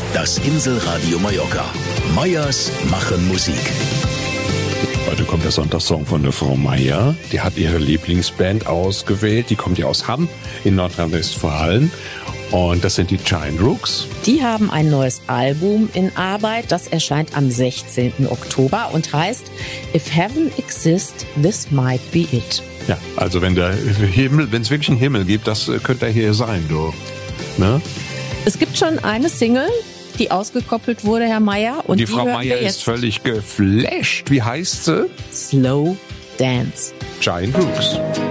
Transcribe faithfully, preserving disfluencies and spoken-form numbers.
Das Inselradio Mallorca. Meyers machen Musik. Heute kommt der Sonntagssong von der Frau Meyer. Die hat ihre Lieblingsband ausgewählt. Die kommt ja aus Hamm in Nordrhein-Westfalen. Und das sind die Giant Rooks. Die haben ein neues Album in Arbeit. Das erscheint am sechzehnten Oktober und heißt If Heaven Exists, This Might Be It. Ja, also wenn der Himmel, wenn es wirklich einen Himmel gibt, das könnte er hier sein, du. Ne? Es gibt schon eine Single, die ausgekoppelt wurde, Herr Meyer. Und die, die Frau hören Meyer wir jetzt. ist völlig geflasht. Wie heißt sie? Slow Dance. Giant Rooks.